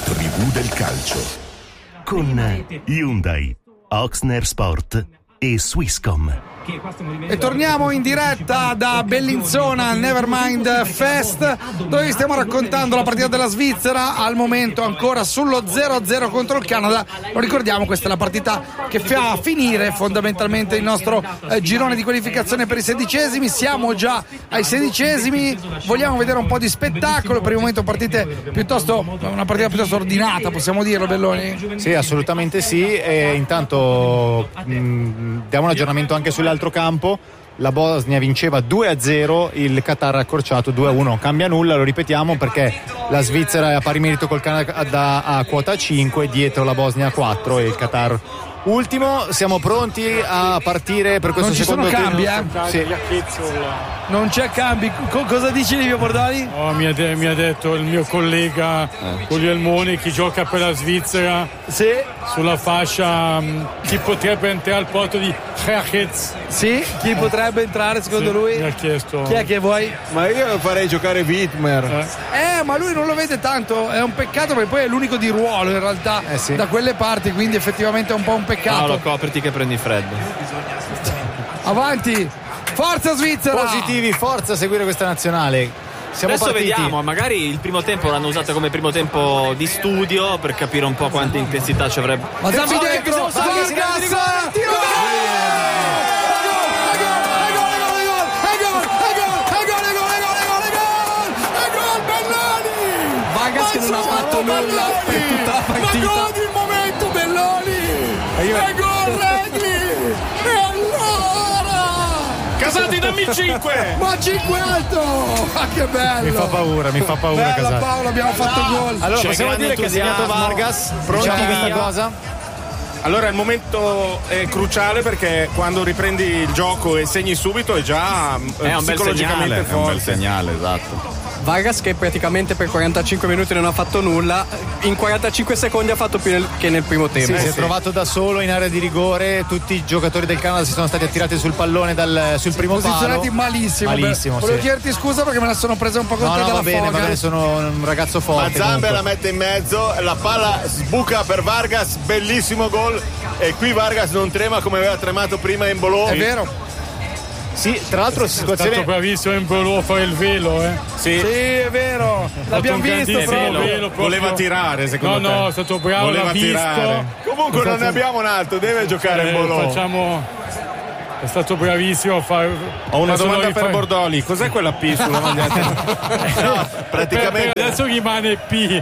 tribù del calcio con Hyundai, Oxner Sport e Swisscom. E torniamo in diretta da Bellinzona al Nevermind Fest, dove vi stiamo raccontando la partita della Svizzera, al momento ancora sullo 0-0 contro il Canada. Lo ricordiamo, questa è la partita che fa finire fondamentalmente il nostro girone di qualificazione per i 16esimi. Siamo già ai 16esimi, vogliamo vedere un po' di spettacolo. Per il momento una partita piuttosto ordinata, possiamo dirlo, Belloni? Sì, assolutamente sì. E intanto diamo un aggiornamento anche sull'altro campo. La Bosnia vinceva 2-0, il Qatar ha accorciato 2-1. Non cambia nulla, lo ripetiamo, perché la Svizzera è a pari merito col Canada a quota 5, dietro la Bosnia a 4 e il Qatar ultimo. Siamo pronti a partire per questo secondo tempo. Non ci sono cambi, Sì. Non c'è cambi. Cosa dici, Livio Bordali? Mi ha detto il mio collega Guglielmoni, che gioca per la Svizzera, sì, sulla fascia, chi potrebbe entrare al posto di Herkets. Sì, chi potrebbe entrare secondo lui? Mi ha chiesto. Chi è che vuoi? Ma io farei giocare Wittmer. Ma lui non lo vede tanto, è un peccato, perché poi è l'unico di ruolo in realtà da quelle parti, quindi effettivamente è un po' un peccato. Paolo, copriti che prendi freddo. Avanti, forza Svizzera! Positivi, forza a seguire questa nazionale. Siamo Adesso partiti. vediamo, magari il primo tempo l'hanno usato come primo tempo di studio per capire un po' quanta intensità ci avrebbe. Ma Zambi dentro, Vargas! Vargas che non ha fatto nulla per tutta la partita. Ma godi il momento, Belloni! E gol Regli! E allora! Casati, dammi il 5! Ma 5 alto! Ma che bello! Mi fa paura Bella Casati. Paolo, abbiamo fatto gol. Allora C'è possiamo dire che ha segnato Vargas. Pronti questa via. cosa? Allora il momento è cruciale, perché quando riprendi il gioco e segni subito è già È un bel psicologicamente segnale, forte. è un bel segnale, esatto. Vargas, che praticamente per 45 minuti non ha fatto nulla, in 45 secondi ha fatto più che nel primo tempo. Si è trovato da solo in area di rigore, tutti i giocatori del Canada si sono stati attirati sul pallone sul primo palo. Posizionati malissimo. Volevo chiederti scusa perché me la sono presa un po' con te dalla va bene, sono un ragazzo forte. Ma Zambe comunque. la mette in mezzo, la palla sbuca per Vargas, bellissimo gol, e qui Vargas non trema come aveva tremato prima in Bologna. È vero. Sì, tra l'altro È stato bravissimo in Bologna a fare il velo, Sì, è vero. L'abbiamo visto proprio. Voleva tirare, secondo te? No, è stato bravo, Voleva l'ha visto. tirare. Comunque non ne abbiamo un altro, deve giocare in Bologna. È stato bravissimo a fare. Ho una domanda per Bordoli, cos'è quella P sulla maglietta? No, praticamente adesso rimane P.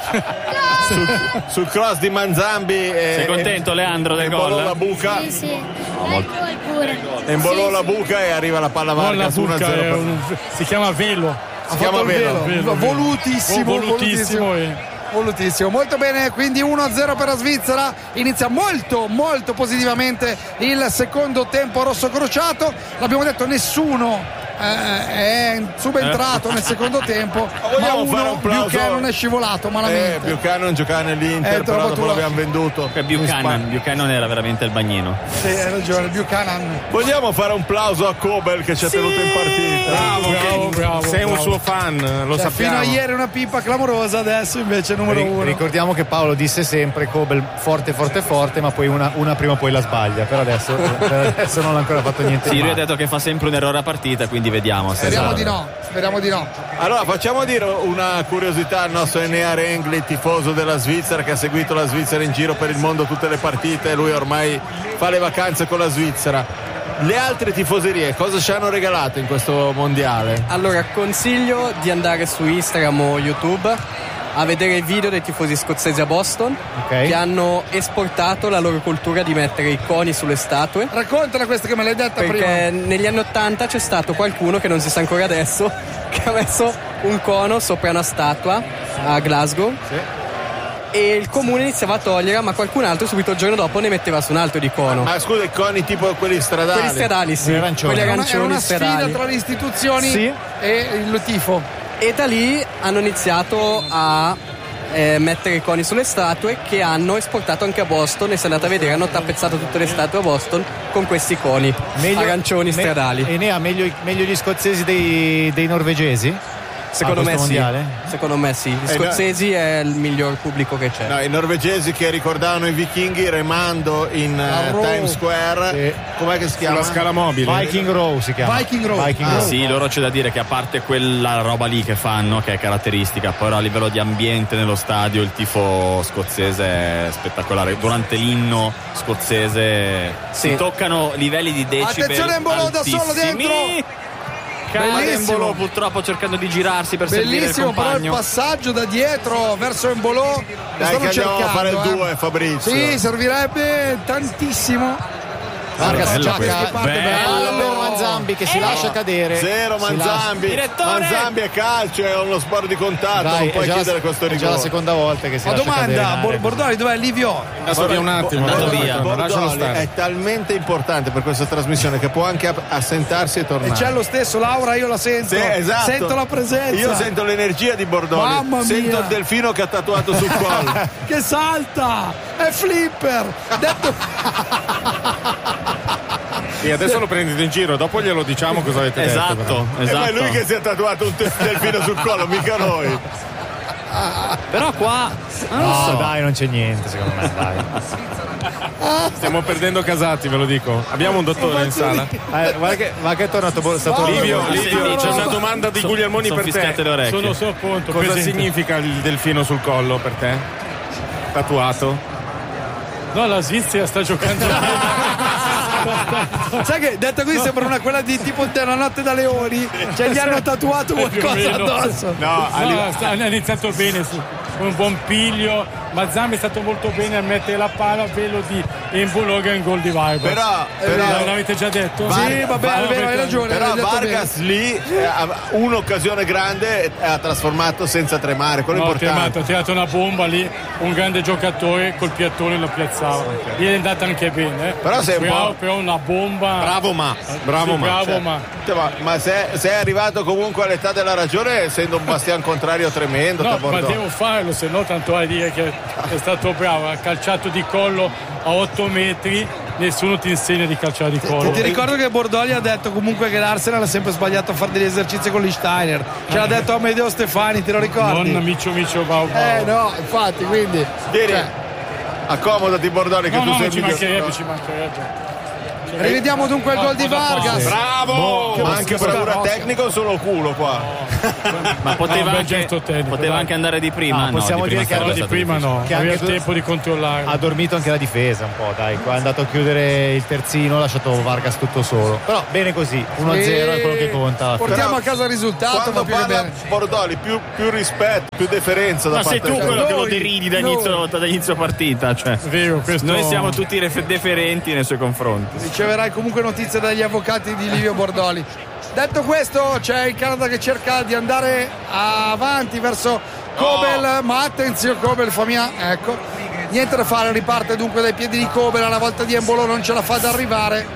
sul cross di Manzambi. Sei contento, Leandro, del gol? Imbolò la buca. Sì. Molto. Imbolò la buca e arriva la palla Vargas 1-0. Si chiama velo. Si chiama velo. Volutissimo. Molto bene, quindi 1-0 per la Svizzera. Inizia molto positivamente il secondo tempo rosso-crociato. L'abbiamo detto, nessuno è subentrato nel secondo tempo, ma uno, Buchanan, è scivolato malamente. Buchanan giocava nell'Inter, però dopo l'abbiamo venduto. Buchanan era veramente il bagnino. Sì, hai ragione, Buchanan. Vogliamo fare un plauso a Kobel che ci ha tenuto in partita. Bravo. Sei un suo fan, lo sappiamo. Fino a ieri una pippa clamorosa, adesso invece numero uno. Ricordiamo che Paolo disse sempre Kobel forte, ma poi una prima o poi la sbaglia, però adesso non ha ancora fatto niente. Sì, lui ha detto che fa sempre un errore a partita, quindi vediamo. Speriamo di no. Allora facciamo dire una curiosità al nostro Enea Rengli, tifoso della Svizzera, che ha seguito la Svizzera in giro per il mondo, tutte le partite. Lui ormai fa le vacanze con la Svizzera. Le altre tifoserie cosa ci hanno regalato in questo mondiale? Allora, consiglio di andare su Instagram o YouTube a vedere i video dei tifosi scozzesi a Boston, che hanno esportato la loro cultura di mettere i coni sulle statue. Raccontala questa che me l'hai detta prima. Perché negli anni 80 c'è stato qualcuno, che non si sa ancora adesso, che ha messo un cono sopra una statua a Glasgow. E il comune iniziava a toglierla, ma qualcun altro subito il giorno dopo ne metteva su un altro di cono. Ma scusa, i coni tipo quelli stradali? Quelli stradali, sì. Quelli arancioni era una stradali. sfida tra le istituzioni e il tifo. E da lì hanno iniziato a mettere i coni sulle statue, che hanno esportato anche a Boston, e se andate a vedere hanno tappezzato tutte le statue a Boston con questi coni arancioni stradali. E ne ha meglio gli scozzesi dei norvegesi? Secondo me questo sì. mondiale? Secondo me sì. Gli scozzesi è il miglior pubblico che c'è. No, i norvegesi che ricordavano i vichinghi remando in Times Square. Sì. Com'è che si chiama? Sulla scala mobile. Viking Row si chiama. Viking Row. Sì, loro c'è da dire che a parte quella roba lì che fanno, che è caratteristica, poi a livello di ambiente nello stadio il tifo scozzese è spettacolare. Durante l'inno scozzese si toccano livelli di decibel. Attenzione, Embolo da solo dentro. Cade Embolo purtroppo cercando di girarsi per servire il Bellissimo, però il compagno. passaggio da dietro verso Embolo. Lo Dai, stanno che andiamo cercando. a fare il 2, Fabrizio. Sì, servirebbe tantissimo. Vargas bello gioca questo. palla per Manzambi che si lascia cadere. Zero Manzambi. Direttore! Manzambi è calcio, è uno sport di contatto, Dai, non puoi chiedere questo è già rigore. la seconda volta che si Ma lascia cadere in domanda, area. Bordoli, dov'è Livio? Adesso via un attimo. Andato via. Lascialo Bordoli stare. è talmente importante per questa trasmissione che può anche assentarsi e E tornare. c'è lo stesso, Laura, io la sento. Sì, esatto. Sento la presenza. Io sento l'energia di Bordoli. Mamma mia. Sento il delfino che ha tatuato sul collo. Che salta! È flipper! Detto... E adesso lo prendete in giro, dopo glielo diciamo cosa avete detto. Esatto, Ma esatto. è lui che si è tatuato un delfino sul collo, mica noi. Però qua No, dai, non c'è niente secondo me, dai. Stiamo perdendo Casati, ve lo dico. Abbiamo un dottore in sala. Guarda che è tornato stato Livio, Livio, c'è una domanda di Guglielmoni sono per fischiate te. le orecchie. Sono pronto. Cosa presente. significa il delfino sul collo per te? Tatuato? No, la Svizzera sta giocando Sai che detto così sembra una quella di tipo della notte da leoni, cioè gli hanno tatuato qualcosa meno. addosso. No, hanno iniziato bene con un buon piglio. Mazzambi è stato molto bene a mettere la palla a velo di Embologa in gol di Vargas. però l'avete già detto? Sì, va bene, hai ragione. Però hai detto Vargas lì un'occasione grande ha trasformato senza tremare, quello No, importante. ha tirato una bomba lì, un grande giocatore col piattone lo piazzava. Gli è andata anche bene. Però sei un po'- però una bomba. Bravo ma. Ma se è arrivato comunque all'età della ragione, essendo un bastian contrario tremendo, No, te, ma Bordoli. devo farlo, se no tanto a dire che è stato bravo, ha calciato di collo a 8 metri, nessuno ti insegna di calciare di collo. Ti ricordo che Bordoli ha detto comunque che l'Arsenal ha sempre sbagliato a fare degli esercizi con l'Steiner. Ce l'ha detto Amedeo Stefani, ti lo ricordi? Non Micio Bau Bau. No, infatti, quindi. Vieni, accomodati Bordoli che No, tu sei ci il miglior. mancherebbe. Rivediamo dunque il gol di Vargas. Bravo! Ma anche bravura tecnica o solo culo qua? Ma poteva, bel anche, gesto tecnico, poteva dai. anche andare di prima. No, possiamo di prima dire che sarebbe Di stato prima difficile. no, Che aveva anche il tempo di controllare. ha dormito anche la difesa un po', dai, qua è andato a chiudere il terzino, ha lasciato Vargas tutto solo. Però bene così, 1-0 è quello che conta alla fine. Portiamo Però a casa il risultato, Quando ma più che parla bene. Bordoli, più rispetto, più deferenza da Ma sei parte tu quello che lo Noi, deridi da inizio partita, cioè. Vero, questo... Noi siamo tutti deferenti nei suoi confronti. Riceverai comunque notizie dagli avvocati di Livio Bordoli. Detto questo, c'è il Canada che cerca di andare avanti verso Kobel, ma attenzione, Kobel fa mia, ecco, niente da fare, riparte dunque dai piedi di Kobel, alla volta di Embolo non ce la fa ad arrivare.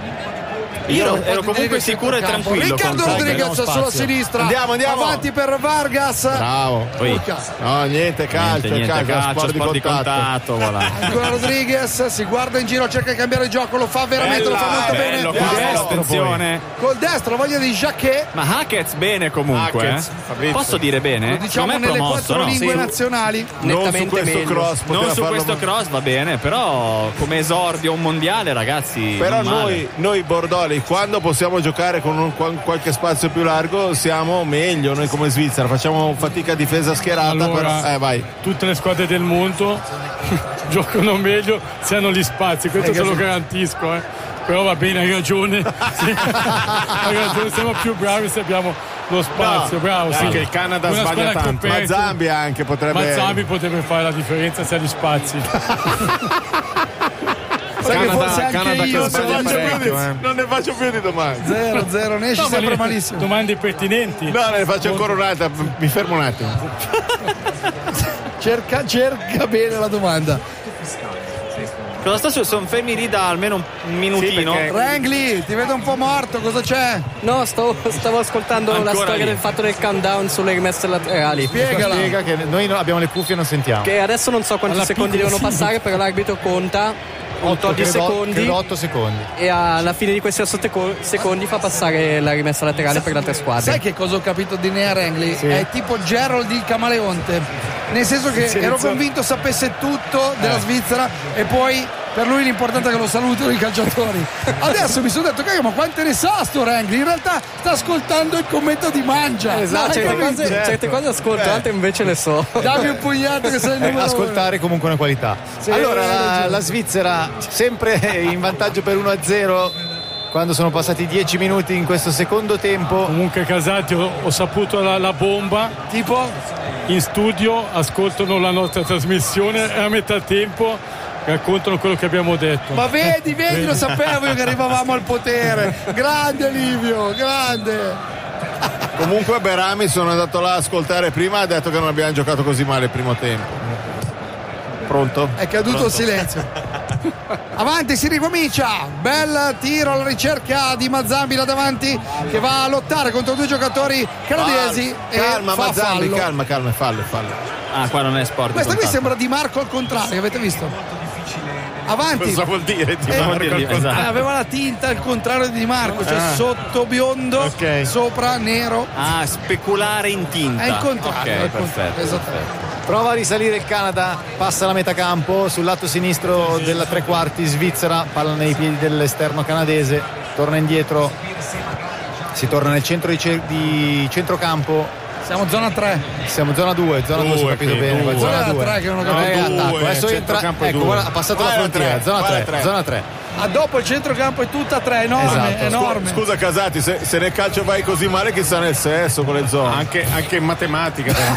Io ero comunque sicuro e tranquillo. Riccardo con Rodriguez abbiamo sulla spazio. sinistra, Andiamo. avanti per Vargas. Bravo. Poi, No, niente calcio, niente, calcio, sport di contatto, voilà. Ancora Rodriguez si guarda in giro, cerca di cambiare gioco, lo fa veramente, lo fa molto Bello, bene. bello, Destro, attenzione. Col destro, voglia di Jacquet. Ma Hackett bene comunque. Hackett, Fabrizio. Posso dire bene? Lo diciamo Secondo me è nelle promosso, quattro no? lingue Sì. nazionali. Non su Nettamente questo meglio. cross poteva Non su farlo questo cross va bene, però come esordio a un mondiale, ragazzi. Però non male. noi Bordoli, quando possiamo giocare con qualche spazio più largo, siamo meglio. Noi come Svizzera facciamo fatica a difesa schierata. Allora, però, vai. tutte le squadre del mondo giocano meglio se hanno gli spazi, questo te lo garantisco. Però va bene, hai ragione. Sì. Hai ragione, siamo più bravi se abbiamo lo spazio. Bravo, sì. Anche il Canada Una sbaglia squadra tanto. coperta. Ma Zambia anche potrebbe. Zambi potrebbe fare la differenza se ha gli spazi. Sai che forse anche Canada che io sbaglia parecchio, Non ne faccio più di domande. 0-0, ne esci No, ma sempre le malissimo. domande pertinenti. No, ne faccio ancora un'altra. Mi fermo un attimo. Cerca bene la domanda. Cosa sta succedendo? Sono fermi lì da almeno un minutino. perché- Rangli, ti vedo un po' morto, cosa c'è? No, stavo ascoltando la Ancora storia lì. del fatto del countdown sulle rimesse laterali. Spiegala. Spiega che noi abbiamo le cuffie e non sentiamo. Che adesso non so quanti Alla secondi piccola, devono sì. passare, però l'arbitro conta un tot di secondi. Credo 8 secondi. E alla fine di questi 8 secondi fa passare la rimessa laterale per le altre squadre. Sai che cosa ho capito di Nea Rangley? Sì. È tipo Gerald il camaleonte, nel senso che ero convinto sapesse tutto della Svizzera e poi per lui l'importante è che lo salutino i calciatori. Adesso mi sono detto, ma quante ne sa sto Rangley? In realtà sta ascoltando il commento di Mangia. Esatto, certe cose ascolto, altre invece le so. Dammi un pugnato che sei il numero ascoltare comunque una qualità. Sì, allora la Svizzera sempre in vantaggio per 1-0 quando sono passati 10 minuti in questo secondo tempo. Comunque Casati ho saputo la bomba, tipo in studio ascoltano la nostra trasmissione e a metà tempo raccontano quello che abbiamo detto. Ma vedi, lo sapevo io che arrivavamo al potere. Grande Livio, grande. Comunque Berami, sono andato là a ascoltare prima, ha detto che non abbiamo giocato così male il primo tempo. Pronto? È caduto il silenzio. Avanti, si ricomincia. Bel tiro alla ricerca di Mazzambi là davanti, che va a lottare contro due giocatori canadesi. Calma, Mazzambi, fallo. calma, fallo. Ah, qua non è sport. Questa qui sembra Di Marco al contrario, avete visto? Avanti. Cosa vuol dire Di Marco? Esatto. Aveva la tinta al contrario di Di Marco, cioè sotto biondo, sopra nero. Ah, speculare in tinta. È il contrario. Ok, perfetto. Esattamente. Prova a risalire il Canada, passa la metà campo sul lato sinistro della tre quarti Svizzera, palla nei piedi dell'esterno canadese, torna indietro, si torna nel centro di centrocampo. Siamo zona 3. Siamo zona 2, se ho capito bene. Zona 2. 3 che non ho capito. Attacco. Adesso entra, ecco, guarda, ha passato la frontiera, zona 3. Dopo il centrocampo è tutta 3, enorme, esatto. enorme. Scusa Casati, se nel calcio vai così male, chissà nel sesso con le zone. Anche in matematica però.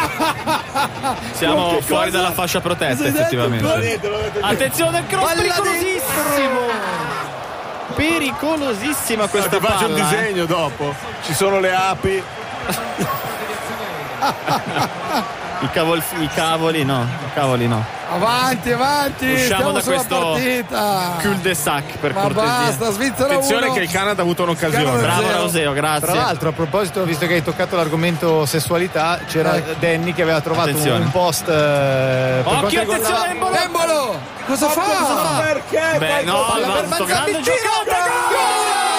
Siamo fuori dalla fascia protetta, effettivamente. Attenzione, cross pericolosissima questa Ti faccio palla. un disegno dopo. Ci sono le api. I cavoli no. Avanti. Usciamo da questo partita. cul-de-sac, per Ma cortesia. basta, Svizzera 1. Attenzione che il Canada ha avuto un'occasione. Bravo Rauseo, grazie. Tra l'altro, a proposito, visto che hai toccato l'argomento sessualità, c'era Danny che aveva trovato un post. Occhio, attenzione, Embolo! Cosa fa? Perché? Beh, no, sto grande giocata.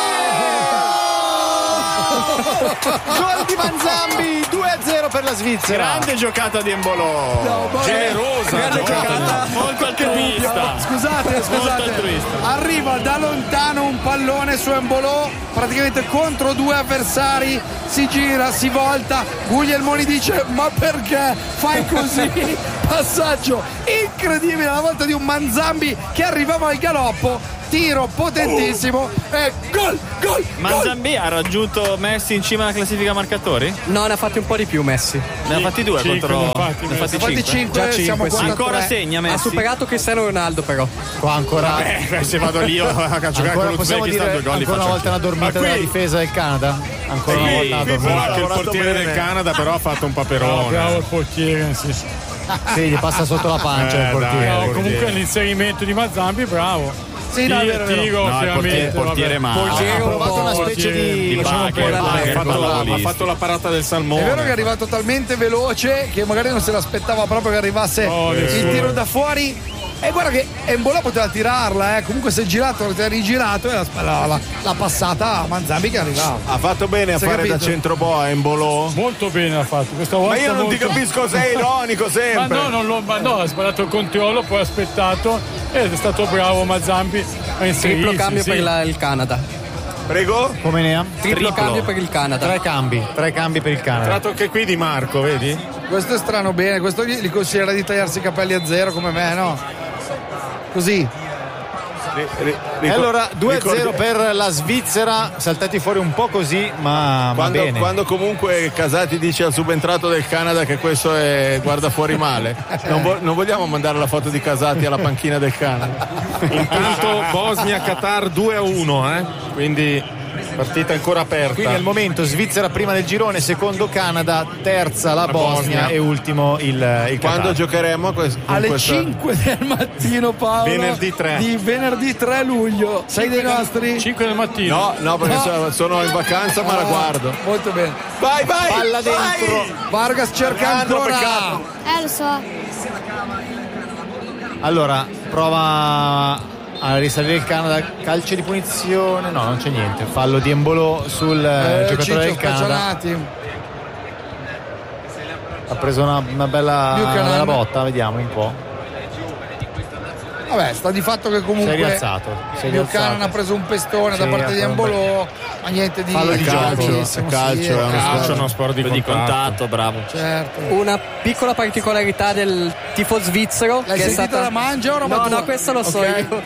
Gol di Manzambi, 2-0 per la Svizzera. Grande giocata di Embolò. Generosa. Grande giocata, molto altruista. Scusate. Molto altruista. Arriva da lontano un pallone su Embolò, praticamente contro due avversari, si gira, si volta. Guglielmoni dice: ma perché fai così? Passaggio incredibile alla volta di un Manzambi che arrivava al galoppo. Tiro potentissimo e gol! Manzambi ha raggiunto Messi in cima alla classifica marcatori? No, ne ha fatti un po' di più Messi. Ne ha fatti 2 contro. Ne ha fatti 5. 5, siamo Ancora segna Messi. Ha superato Cristiano Ronaldo però. Qua ancora. Se vado lì a giocare con possiamo dire l'Uzbekistan, 2 gol li ancora una faccio volta una dormita della difesa del Canada. Ancora una volta una dormita. anche il portiere del Canada però ha fatto un paperone. Bravo il portiere, sì. Sì, gli passa sotto la pancia il portiere. No, comunque l'inserimento di Mazzambi, bravo. Sì, no, è vero. No, il portiere male. Ha provato una specie di Ha fatto la parata del salmone. È vero che è arrivato talmente veloce che magari non se l'aspettava proprio che arrivasse il tiro da fuori. E guarda che Embolò poteva tirarla, comunque si è girato, l'ha rigirato e l'ha passata a Manzambi che arrivava. Ha fatto bene a fare da centroboa Embolò. Molto bene ha fatto questa volta. Ma io non ti capisco, sei ironico sempre. Ma no, ha sbagliato il controllo, poi ha aspettato ed è stato bravo Mazzambi a inserirsi. Triplo cambio per il Canada. Prego? Come ne ha? Triplo cambio per il Canada. 3 cambi per il Canada. Tratto anche qui Di Marco, vedi? Questo è strano bene, questo gli consiglierà di tagliarsi i capelli a zero come me, no? Così. E allora 2-0 per la Svizzera, saltati fuori un po' così, ma bene. Quando comunque Casati dice al subentrato del Canada che questo è guarda fuori male, non vogliamo mandare la foto di Casati alla panchina del Canada. Intanto Bosnia-Qatar 2-1, quindi partita ancora aperta. Quindi al momento Svizzera prima del girone, secondo Canada, terza la Bosnia e ultimo il Qatar. Quando giocheremo? Alle 5 del mattino, Paolo. Venerdì 3. Di venerdì 3 luglio. Sei dei nostri? 5 del mattino. No, perché sono in vacanza, ma la guardo. Molto bene. Vai! Palla dentro. Vargas cerca ancora. Lo so. Allora, prova a risalire il Canada. Calcio di punizione, no, non c'è niente. Fallo di Embolo sul giocatore del Canada. Ha preso una bella botta, vediamo un po'. Vabbè, sta di fatto che comunque si è rialzato. Buchanan ha preso un pestone da parte di Embolo, ma niente di fallo di calcio. Calcio è uno sport di contatto, bravo. Certo. Una piccola particolarità del tifo svizzero. L'hai che sentita è stata... la mangia o roba tua? No, questo lo so io.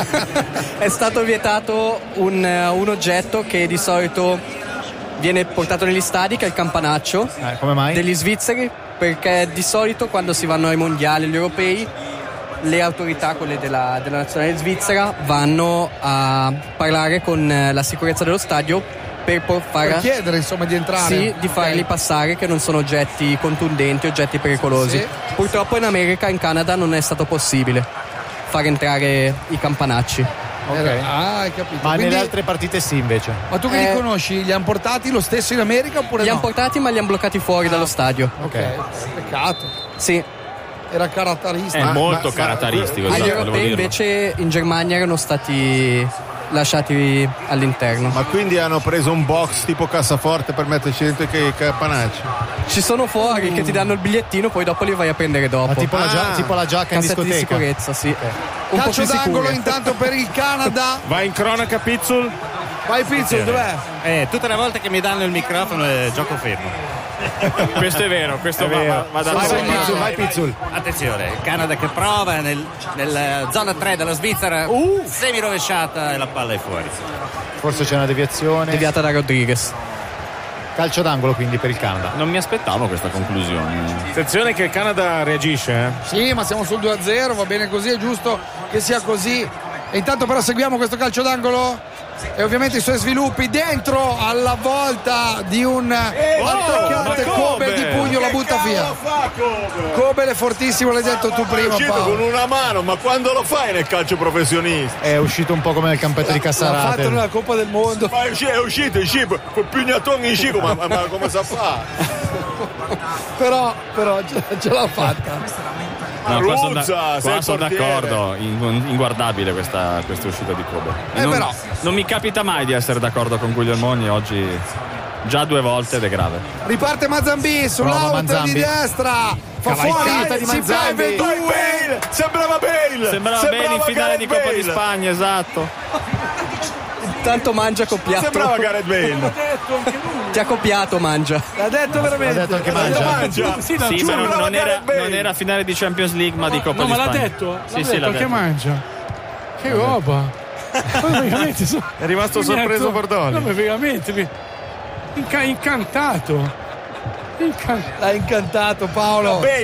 È stato vietato un oggetto che di solito viene portato negli stadi, che è il campanaccio. Come mai? Degli svizzeri, perché di solito quando si vanno ai mondiali, agli europei, le autorità, quelle della nazionale svizzera, vanno a parlare con la sicurezza dello stadio per chiedere insomma di entrare. Sì, di farli passare, che non sono oggetti contundenti, oggetti pericolosi. Sì. Purtroppo in America, in Canada, non è stato possibile far entrare i campanacci. Okay. Hai capito. Ma nelle altre partite sì, invece. Ma tu che li conosci? Li hanno portati lo stesso in America oppure li hanno portati, ma li hanno bloccati fuori dallo stadio. Ok. Peccato. Sì. Era caratteristico. È molto caratteristico. Agli europei invece in Germania erano stati lasciati all'interno. Ma quindi hanno preso un box tipo cassaforte per metterci dentro i campanacci? Ci sono fuori che ti danno il bigliettino, poi dopo li vai a prendere dopo. Ma tipo la giacca in discoteca. Di sicurezza, sì. Okay. Un calcio po' più d'angolo sicure. intanto per il Canada. Va in cronaca Pizzul. Vai Pizzul, dov'è? Tutte le volte che mi danno il microfono gioco fermo. Questo è vero, questo va da vai Pizzul. Attenzione, il Canada che prova nella zona 3 della Svizzera, semi rovesciata e la palla è fuori. Forse c'è una deviazione. Deviata da Rodriguez. Calcio d'angolo quindi per il Canada. Non mi aspettavo questa conclusione. Attenzione che il Canada reagisce. Sì, ma siamo sul 2-0, va bene così, è giusto che sia così. E intanto però seguiamo questo calcio d'angolo e ovviamente i suoi sviluppi dentro alla volta di un attaccante. Kobe di pugno la butta via. Kobe è fortissimo, l'hai detto tu prima, è uscito Paolo. con una mano, ma quando lo fai nel calcio professionista? È uscito un po' come nel campetto di L'ha Cassarate. fatto nella Coppa del Mondo. Ma è uscito col pugnatone in scico, ma come sa fa? però ce l'ha fatta. No, Ruzza, qua sono portiere. d'accordo, inguardabile questa uscita di Kobe. Però Non mi capita mai di essere d'accordo con Guglielmoni, oggi già 2 volte ed è grave. riparte Manzambi sull'out di destra, fa Cavalcata fuori, di si Manzambi. beve Bale! Sembrava Bale in finale di Coppa Bale. di Spagna, esatto. Tanto Mangia copiato. Sembrava Gareth Bale. Ti ha copiato Mangia. l'ha detto veramente. L'ha detto anche Mangia. Sì, Sì, ma non Gareth era, Bale. non era finale di Champions League, ma di Coppa No, di ma Spagna. l'ha detto? Sì, l'ha Che detto. mangia? Che roba! Ma veramente È rimasto sorpreso Bordoni. No, ma veramente incantato. L'ha incantato Paolo.